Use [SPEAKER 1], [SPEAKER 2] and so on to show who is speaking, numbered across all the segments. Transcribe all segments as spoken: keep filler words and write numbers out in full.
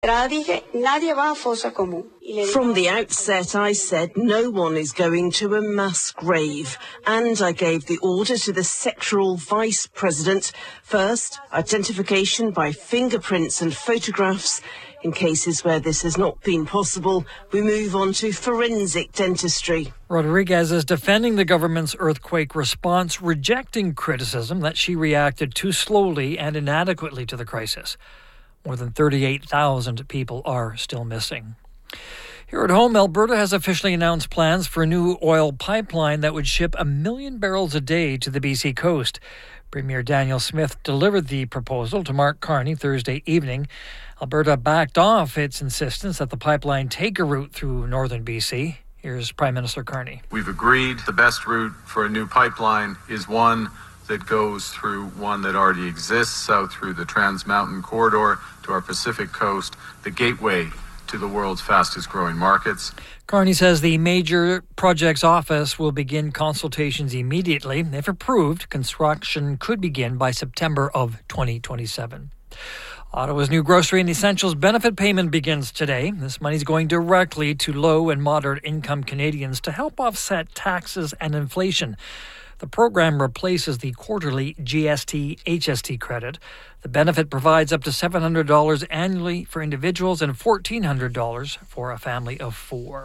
[SPEAKER 1] From the outset, I said no one is going to a mass grave, and I gave the order to the sectoral vice president. First, identification by fingerprints and photographs. In cases where this has not been possible, we move on to forensic dentistry.
[SPEAKER 2] Rodriguez is defending the government's earthquake response, rejecting criticism that she reacted too slowly and inadequately to the crisis. More than thirty-eight thousand people are still missing. Here at home, Alberta has officially announced plans for a new oil pipeline that would ship a million barrels a day to the B C coast. Premier Daniel Smith delivered the proposal to Mark Carney Thursday evening. Alberta backed off its insistence that the pipeline take a route through northern B C. Here's Prime Minister Carney.
[SPEAKER 3] We've agreed the best route for a new pipeline is one that goes through one that already exists, south through the Trans Mountain Corridor to our Pacific coast, the gateway to the world's fastest growing markets.
[SPEAKER 2] Carney says the Major Projects Office will begin consultations immediately. If approved, construction could begin by September of twenty twenty-seven. Ottawa's new grocery and essentials benefit payment begins today. This money is going directly to low and moderate income Canadians to help offset taxes and inflation. The program replaces the quarterly G S T H S T credit. The benefit provides up to seven hundred dollars annually for individuals and fourteen hundred dollars for a family of four.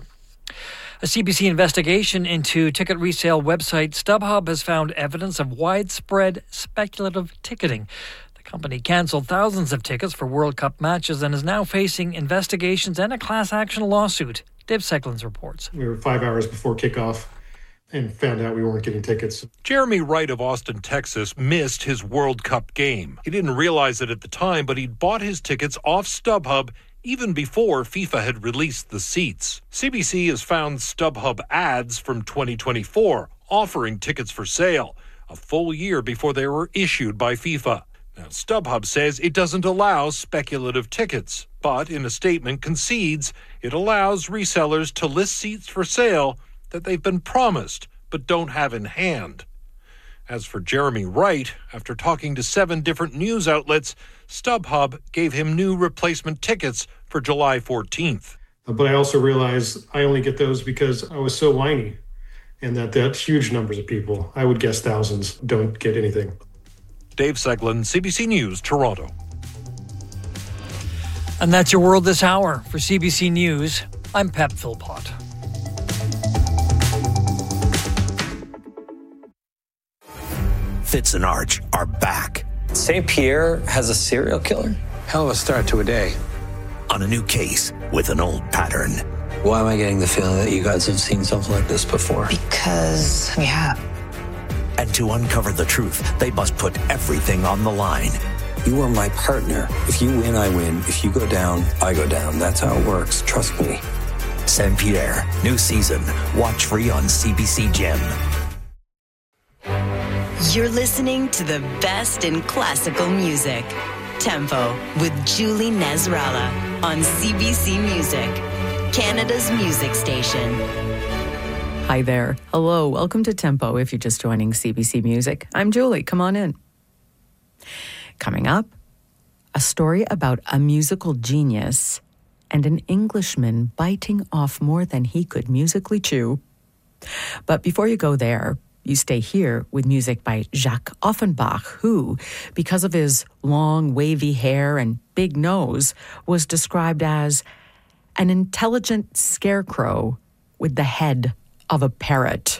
[SPEAKER 2] A C B C investigation into ticket resale website StubHub has found evidence of widespread speculative ticketing. The company canceled thousands of tickets for World Cup matches and is now facing investigations and a class action lawsuit. Dave Seglins reports.
[SPEAKER 4] We were five hours before kickoff and found out we weren't getting tickets.
[SPEAKER 5] Jeremy Wright of Austin, Texas, missed his World Cup game. He didn't realize it at the time, but he'd bought his tickets off StubHub even before FIFA had released the seats. C B C has found StubHub ads from twenty twenty-four offering tickets for sale, a full year before they were issued by FIFA. Now, StubHub says it doesn't allow speculative tickets, but in a statement concedes it allows resellers to list seats for sale that they've been promised but don't have in hand. As for Jeremy Wright, after talking to seven different news outlets, StubHub gave him new replacement tickets for July fourteenth.
[SPEAKER 4] But I also realized I only get those because I was so whiny, and that that huge numbers of people, I would guess thousands, don't get anything.
[SPEAKER 5] Dave Seglin, C B C News, Toronto.
[SPEAKER 2] And that's your world this hour. For C B C News, I'm Pep Philpott.
[SPEAKER 6] Fitz and Arch are back.
[SPEAKER 7] Saint Pierre has a serial killer?
[SPEAKER 8] Hell of a start to a day.
[SPEAKER 6] On a new case with an old pattern.
[SPEAKER 7] Why am I getting the feeling that you guys have seen something like this before?
[SPEAKER 9] Because we have.
[SPEAKER 6] And to uncover the truth, they must put everything on the line.
[SPEAKER 7] You are my partner. If you win, I win. If you go down, I go down. That's how it works. Trust me.
[SPEAKER 6] Saint Pierre, new season. Watch free on C B C Gem.
[SPEAKER 10] You're listening to the best in classical music. Tempo with Julie Nasrallah on C B C Music, Canada's music station.
[SPEAKER 11] Hi there. Hello. Welcome to Tempo if you're just joining C B C Music. I'm Julie. Come on in. Coming up, a story about a musical genius and an Englishman biting off more than he could musically chew. But before you go there, you stay here with music by Jacques Offenbach, who, because of his long, wavy hair and big nose, was described as an intelligent scarecrow with the head of a parrot.